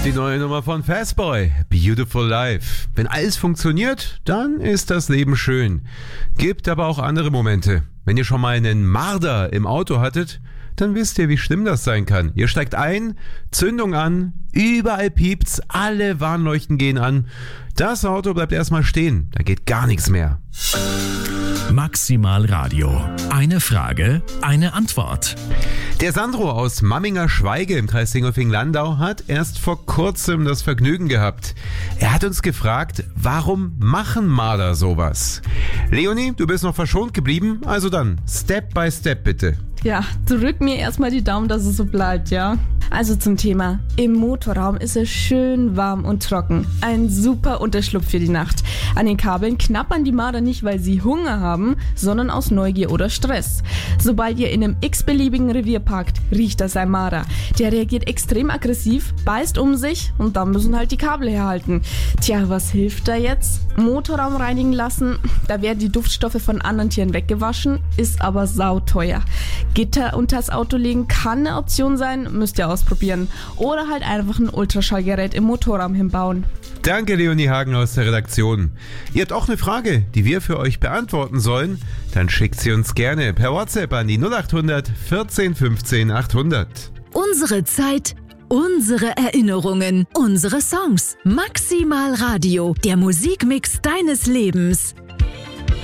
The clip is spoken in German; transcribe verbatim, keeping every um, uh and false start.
Die neue Nummer von Fastboy, Beautiful Life. Wenn alles funktioniert, dann ist das Leben schön. Gibt aber auch andere Momente. Wenn ihr schon mal einen Marder im Auto hattet, dann wisst ihr, wie schlimm das sein kann. Ihr steigt ein, Zündung an, überall piept's, alle Warnleuchten gehen an. Das Auto bleibt erstmal stehen, da geht gar nichts mehr. Maximal Radio. Eine Frage, eine Antwort. Der Sandro aus Mamminger Schweige im Kreis Dingolfing-Landau hat erst vor kurzem das Vergnügen gehabt. Er hat uns gefragt, warum machen Marder sowas? Leonie, du bist noch verschont geblieben, also dann, Step by Step bitte. Ja, drück mir erstmal die Daumen, dass es so bleibt, ja? Also zum Thema. Im Motorraum ist es schön warm und trocken. Ein super Unterschlupf für die Nacht. An den Kabeln knabbern die Marder nicht, weil sie Hunger haben, sondern aus Neugier oder Stress. Sobald ihr in einem x-beliebigen Revier parkt, riecht das ein Marder. Der reagiert extrem aggressiv, beißt um sich und dann müssen halt die Kabel herhalten. Tja, was hilft da jetzt? Motorraum reinigen lassen, da werden die Duftstoffe von anderen Tieren weggewaschen, ist aber sauteuer. Gitter unters Auto legen kann eine Option sein, müsst ihr ausprobieren. Oder halt einfach ein Ultraschallgerät im Motorraum hinbauen. Danke, Leonie Hagen aus der Redaktion. Ihr habt auch eine Frage, die wir für euch beantworten sollen? Dann schickt sie uns gerne per WhatsApp an die null acht hundert vierzehn fünfzehn achthundert. Unsere Zeit, unsere Erinnerungen, unsere Songs. Maximal Radio, der Musikmix deines Lebens.